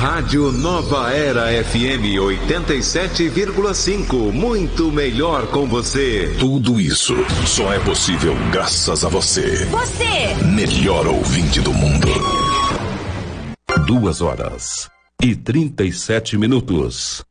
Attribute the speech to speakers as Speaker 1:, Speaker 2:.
Speaker 1: Rádio Nova Era FM 87,5. Muito melhor com você.
Speaker 2: Tudo isso só é possível graças a você.
Speaker 3: Você!
Speaker 2: Melhor ouvinte do mundo.
Speaker 4: 2h37.